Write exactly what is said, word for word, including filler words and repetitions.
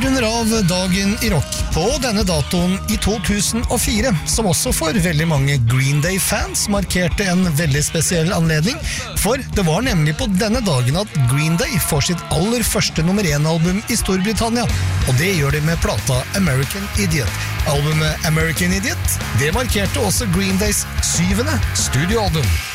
runder av dagen i rock på denne datoen i to tusen og fire, som også for veldig mange Green Day-fans markerte en veldig spesiell anledning, for det var nemlig på denne dagen at Green Day får sitt aller første nummer én-album i Storbritannia, og det gjør de med plata American Idiot. Albumet American Idiot, det markerte også Green Days syvende studioalbum.